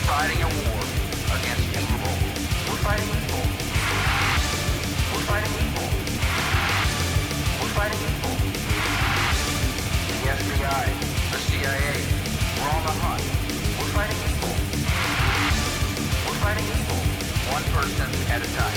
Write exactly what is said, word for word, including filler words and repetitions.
fighting a war against evil. We're fighting evil. We're fighting evil. We're fighting evil. The F B I, the C I A, we're on the hunt. We're fighting evil. We're fighting evil. One person at a time.